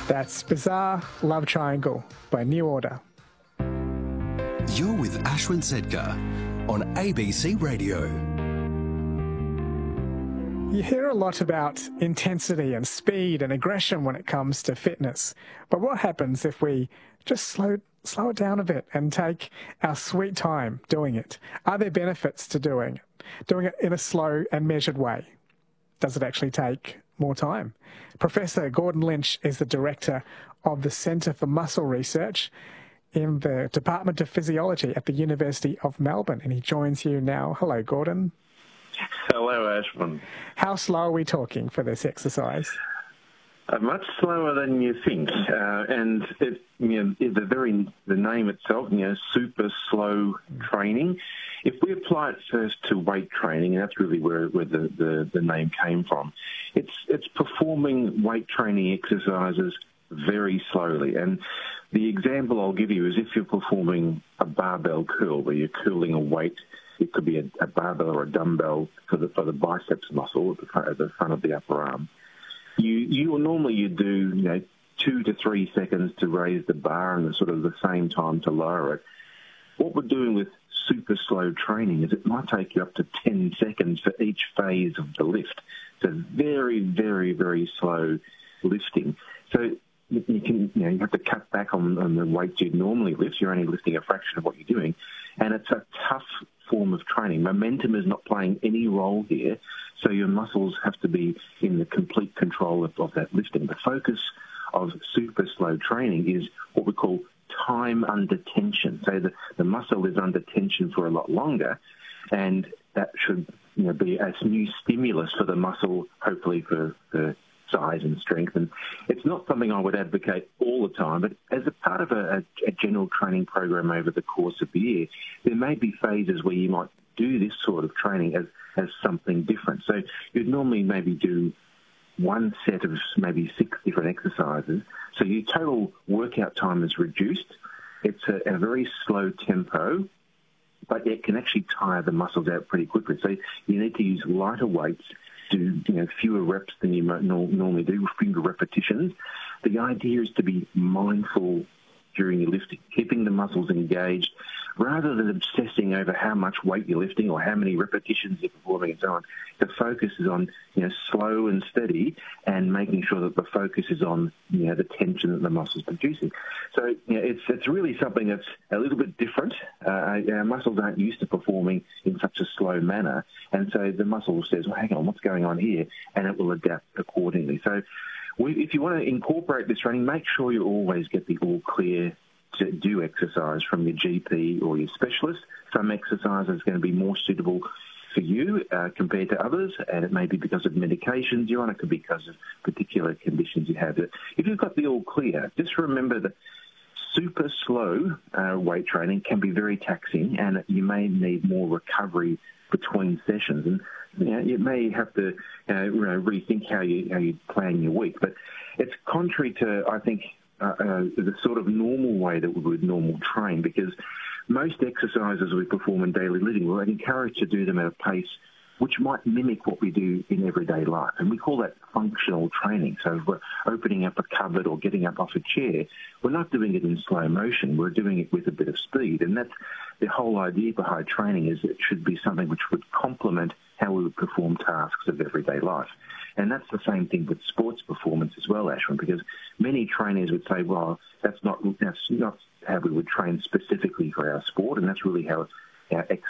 That's Bizarre Love Triangle by New Order. You're with Ashwin Sedkar on ABC Radio. You hear a lot about intensity and speed and aggression when it comes to fitness. But what happens if we just slow it down a bit and take our sweet time doing it? Are there benefits to doing it in a slow and measured way? Does it actually take more time? Professor Gordon Lynch is the director of the Centre for Muscle Research in the Department of Physiology at the University of Melbourne, and he joins you now. Hello, Gordon. Hello, Ashwin. How slow are we talking for this exercise? Much slower than you think, and the name itself, super slow training. If we apply it first to weight training, and that's really where the name came from, it's performing weight training exercises very slowly. And the example I'll give you is if you're performing a barbell curl, where you're curling a weight. It could be a barbell or a dumbbell for the biceps muscle at the front of the upper arm. You normally do 2 to 3 seconds to raise the bar and sort of the same time to lower it. What we're doing with super slow training is it might take you up to 10 seconds for each phase of the lift. So very, very, very slow lifting. So you have to cut back on the weights you'd normally lift. You're only lifting a fraction of what you're doing, and it's a tough form of training. Momentum is not playing any role here, so your muscles have to be in the complete control of that lifting. The focus of super slow training is what we call time under tension. So the muscle is under tension for a lot longer, and that should be a new stimulus for the muscle, hopefully for size and strength. And it's not something I would advocate all the time, but as a part of a general training program over the course of the year, there may be phases where you might do this sort of training as something different. So you'd normally maybe do one set of maybe 6 different exercises. So your total workout time is reduced. It's a very slow tempo, but it can actually tire the muscles out pretty quickly. So you need to use lighter weights, do fewer reps than you might normally do, fewer repetitions. The idea is to be mindful during your lifting, keeping the muscles engaged, rather than obsessing over how much weight you're lifting or how many repetitions you're performing and so on. The focus is on slow and steady, and making sure that the focus is on the tension that the muscle's producing. So it's really something that's a little bit different. Our muscles aren't used to performing in such a slow manner, and so the muscle says, well, hang on, what's going on here? And it will adapt accordingly. So if you want to incorporate this training, make sure you always get the all clear to do exercise from your GP or your specialist. Some exercise is going to be more suitable for you compared to others, and it may be because of medications you're on. It could be because of particular conditions you have. If you've got the all clear, just remember that super slow weight training can be very taxing, and you may need more recovery between sessions. And you may have to rethink how you plan your week. But it's contrary to, I think, the sort of normal way that we would normally train, because most exercises we perform in daily living, we're encouraged to do them at a pace which might mimic what we do in everyday life. And we call that functional training. So if we're opening up a cupboard or getting up off a chair, we're not doing it in slow motion. We're doing it with a bit of speed. And that's the whole idea behind training, is it should be something which would complement how we would perform tasks of everyday life. And that's the same thing with sports performance as well, Ashwin, because many trainers would say, well, that's not how we would train specifically for our sport, and that's really how our